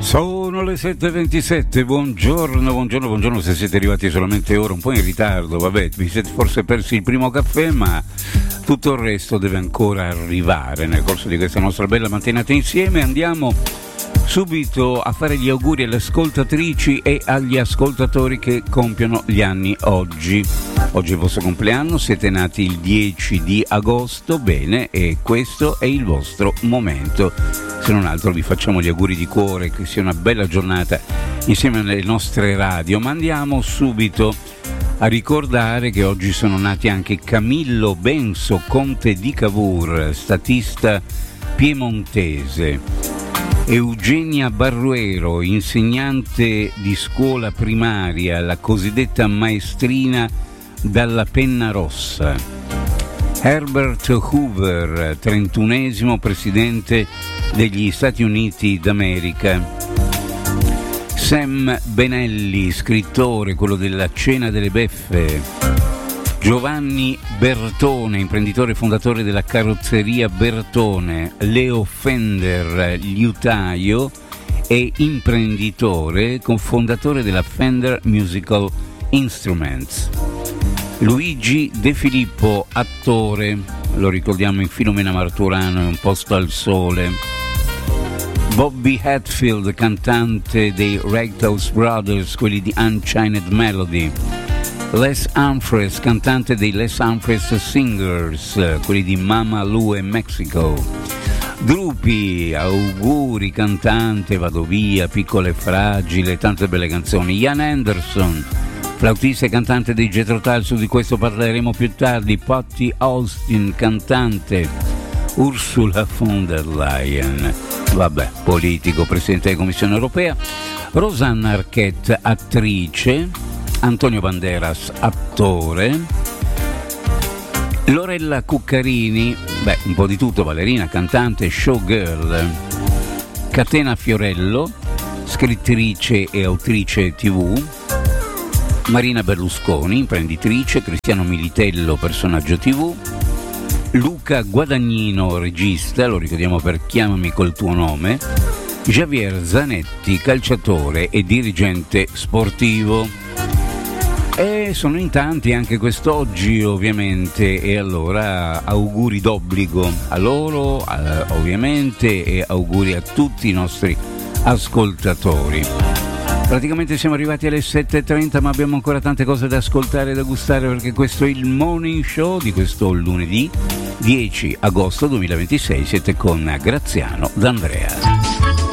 Sono le 7:27, buongiorno, se siete arrivati solamente ora, un po' in ritardo, vabbè, vi siete forse persi il primo caffè, ma tutto il resto deve ancora arrivare nel corso di questa nostra bella mattinata insieme. Andiamo subito a fare gli auguri alle ascoltatrici e agli ascoltatori che compiono gli anni oggi. Oggi è il vostro compleanno, siete nati il 10 di agosto, bene, e questo è il vostro momento. Se non altro vi facciamo gli auguri di cuore, che sia una bella giornata insieme alle nostre radio, ma andiamo subito a ricordare che oggi sono nati anche Camillo Benso, conte di Cavour, statista piemontese, Eugenia Barruero, insegnante di scuola primaria, la cosiddetta maestrina dalla penna rossa, Herbert Hoover, 31esimo presidente degli Stati Uniti d'America, Sam Benelli, scrittore, quello della Cena delle Beffe, Giovanni Bertone, imprenditore e fondatore della carrozzeria Bertone, Leo Fender, liutaio e imprenditore, cofondatore della Fender Musical Instruments, Luigi De Filippo, attore, lo ricordiamo in Filomena Marturano e Un posto al sole, Bobby Hatfield, cantante dei Ragtime Brothers, quelli di Unchained Melody, Les Humphries, cantante dei Les Humphries Singers, quelli di Mama Lu e Mexico, Drupi, auguri, cantante, Vado via, Piccolo e fragile, tante belle canzoni, Ian Anderson, flautista e cantante dei Jethro Tull, su di questo parleremo più tardi, Patti Austin, cantante, Ursula von der Leyen, vabbè, politico, presidente della Commissione Europea, Rosanna Arquette, attrice, Antonio Banderas, attore, Lorella Cuccarini, beh, un po' di tutto, ballerina, cantante, showgirl, Catena Fiorello, scrittrice e autrice TV, Marina Berlusconi, imprenditrice, Cristiano Militello, personaggio TV, Luca Guadagnino, regista, lo ricordiamo per Chiamami col tuo nome, Javier Zanetti, calciatore e dirigente sportivo. E sono in tanti anche quest'oggi, ovviamente, e allora auguri d'obbligo a loro, ovviamente, e auguri a tutti i nostri ascoltatori. Praticamente siamo arrivati alle 7:30, ma abbiamo ancora tante cose da ascoltare e da gustare, perché questo è il Morning Show di questo lunedì 10 agosto 2026. Siete con Graziano D'Andrea.